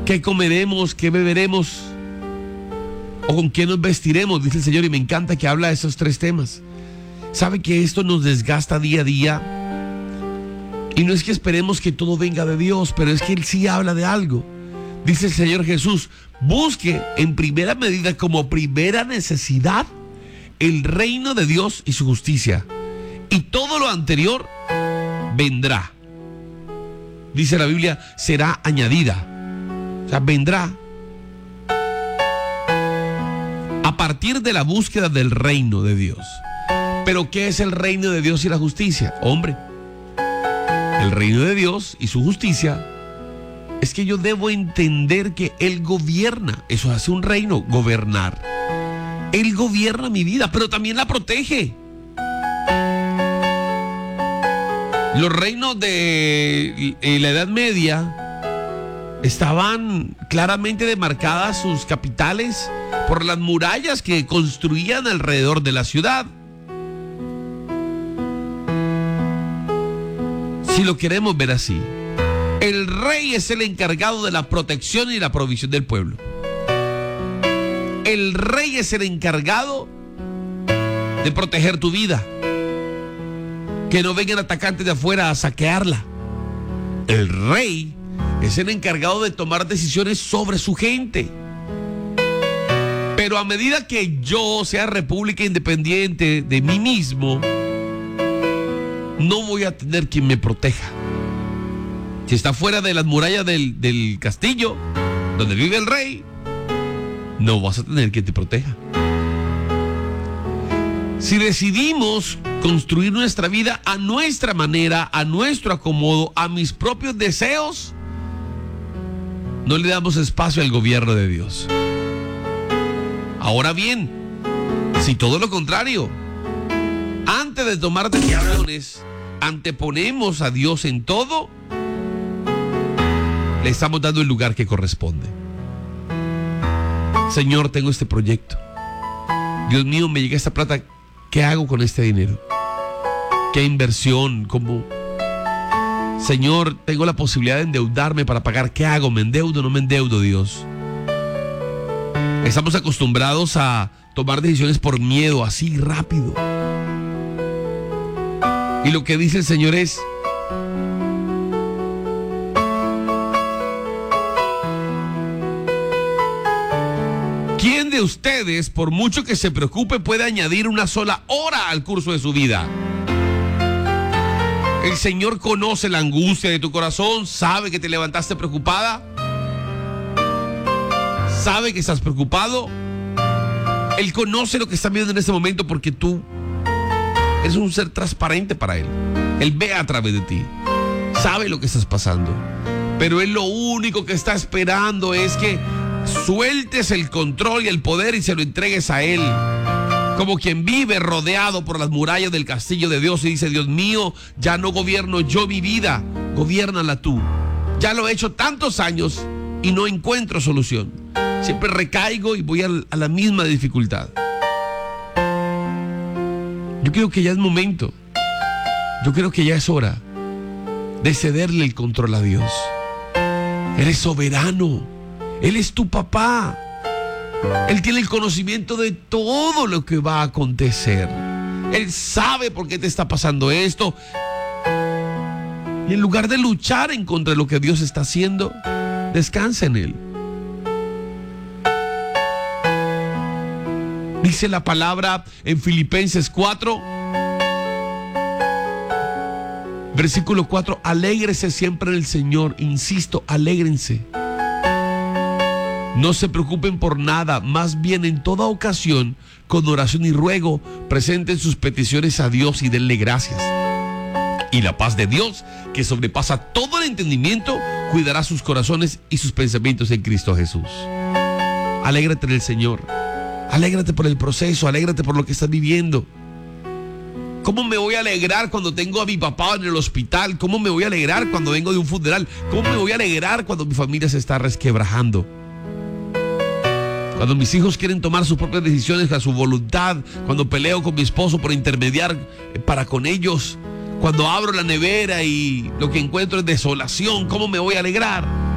¿Qué comeremos? ¿Qué beberemos? ¿O con qué nos vestiremos? Dice el Señor, y me encanta que habla de esos tres temas. ¿Sabe que esto nos desgasta día a día? Y no es que esperemos que todo venga de Dios, pero es que Él sí habla de algo. Dice el Señor Jesús, busque en primera medida, como primera necesidad, el reino de Dios y su justicia, y todo lo anterior vendrá. Dice la Biblia, será añadida. O sea, vendrá a partir de la búsqueda del reino de Dios. ¿Pero qué es el reino de Dios y la justicia? Hombre, el reino de Dios y su justicia es que yo debo entender que Él gobierna. Eso hace un reino, gobernar. Él gobierna mi vida, pero también la protege. Los reinos de la Edad Media estaban claramente demarcadas sus capitales por las murallas que construían alrededor de la ciudad. Si lo queremos ver así, el rey es el encargado de la protección y la provisión del pueblo. El rey es el encargado de proteger tu vida, que no vengan atacantes de afuera a saquearla. El rey es el encargado de tomar decisiones sobre su gente. Pero a medida que yo sea república independiente de mí mismo, no voy a tener quien me proteja. Si está fuera de las murallas del castillo donde vive el rey, no vas a tener quien te proteja. Si decidimos construir nuestra vida a nuestra manera, a nuestro acomodo, a mis propios deseos, no le damos espacio al gobierno de Dios. Ahora bien, si todo lo contrario, antes de tomar decisiones, anteponemos a Dios en todo, le estamos dando el lugar que corresponde. Señor, tengo este proyecto. Dios mío, me llega esta plata. ¿Qué hago con este dinero? ¿Qué inversión? ¿Cómo? Señor, tengo la posibilidad de endeudarme para pagar. ¿Qué hago? ¿Me endeudo o no me endeudo, Dios? Estamos acostumbrados a tomar decisiones por miedo, así rápido. Y lo que dice el Señor es: ¿quién de ustedes, por mucho que se preocupe, puede añadir una sola hora al curso de su vida? El Señor conoce la angustia de tu corazón, sabe que te levantaste preocupada, sabe que estás preocupado. Él conoce lo que está viendo en este momento porque tú eres un ser transparente para Él. Él ve a través de ti, sabe lo que estás pasando, pero Él lo único que está esperando es que sueltes el control y el poder y se lo entregues a Él, como quien vive rodeado por las murallas del castillo de Dios y dice: Dios mío, ya no gobierno yo mi vida, gobiérnala tú. Ya lo he hecho tantos años y no encuentro solución. Siempre recaigo y voy a la misma dificultad. Yo creo que ya es momento, yo creo que ya es hora de cederle el control a Dios. Él es soberano, Él es tu papá. Él tiene el conocimiento de todo lo que va a acontecer. Él sabe por qué te está pasando esto. Y en lugar de luchar en contra de lo que Dios está haciendo, descansa en Él. Dice la palabra en Filipenses 4, versículo 4: alégrese siempre en el Señor. Insisto, alégrense. No se preocupen por nada, más bien en toda ocasión, con oración y ruego, presenten sus peticiones a Dios y denle gracias. Y la paz de Dios, que sobrepasa todo el entendimiento, cuidará sus corazones y sus pensamientos en Cristo Jesús. Alégrate en el Señor. Alégrate por el proceso, alégrate por lo que estás viviendo. ¿Cómo me voy a alegrar cuando tengo a mi papá en el hospital? ¿Cómo me voy a alegrar cuando vengo de un funeral? ¿Cómo me voy a alegrar cuando mi familia se está resquebrajando? Cuando mis hijos quieren tomar sus propias decisiones a su voluntad, cuando peleo con mi esposo por intermediar para con ellos, cuando abro la nevera y lo que encuentro es desolación, ¿cómo me voy a alegrar?